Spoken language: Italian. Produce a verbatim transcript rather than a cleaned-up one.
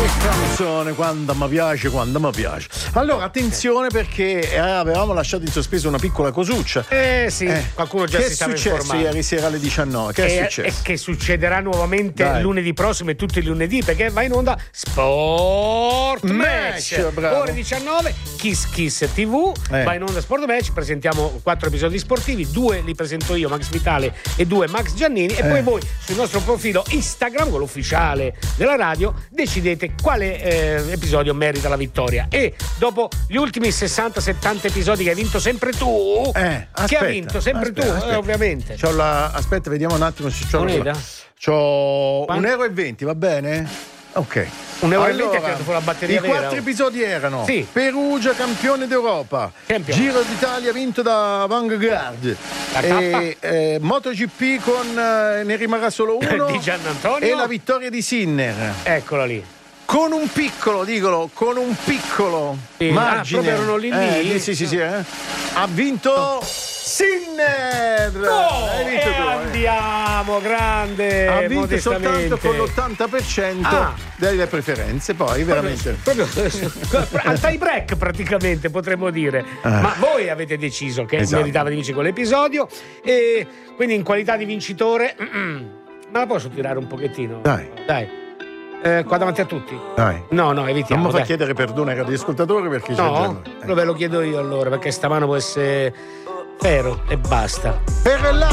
canzone, quando mi piace, quando mi piace. Allora, attenzione perché eh, avevamo lasciato in sospeso una piccola cosuccia. Eh sì, eh, qualcuno già che si stava informando. Che è successo ieri sera alle diciannove? Che e, è successo? E che succederà nuovamente Dai. lunedì prossimo e tutti i lunedì, perché va in onda Sport Match, Match, bravo. ore diciannove, Kiss Kiss tivù, Eh. va in onda Sport Match, presentiamo quattro episodi sportivi, due li presento io, Max Vitale, e due Max Giannini, e Eh. poi voi sul nostro profilo Instagram, quello ufficiale della radio, decidete quale eh, episodio merita la vittoria. E dopo gli ultimi sessanta settanta episodi che hai vinto sempre tu, Eh, che aspetta, ha vinto sempre aspetta, tu, aspetta. eh, ovviamente. C'ho la... Aspetta, vediamo un attimo se c'ho Moneta? la... C'ho Quanto? un euro e venti, va bene? Ok. Un euro e venti Allora, ha tirato fuori la batteria i vera, quattro oh. episodi erano Sì. Perugia campione d'Europa, Champion. Giro d'Italia vinto da Vanguard, La e, eh, MotoGP con eh, ne rimarrà solo uno Di Giannantonio. e la vittoria di Sinner. Eccola lì. Con un piccolo, dicono, con un piccolo Sì. margine. Ah, proprio erano lì lì? Eh, sì, sì, sì, eh. Ha vinto Sinner. No, Hai vinto e tu, eh. andiamo, grande. Ha vinto modestamente. soltanto con l'ottanta per cento Ah. delle preferenze, poi veramente. Proprio, proprio al tie break praticamente potremmo dire. Ah. Ma voi avete deciso che Esatto. meritava di vincere quell'episodio, e quindi in qualità di vincitore me la posso tirare un pochettino? Dai. Dai. Eh, qua davanti a tutti? Dai. No, no, evitiamo. Non mi fa dai. chiedere perdono ai radioascoltatori perché c'è No? già- Lo ve lo chiedo io allora, perché stamano può essere vero e basta. Per la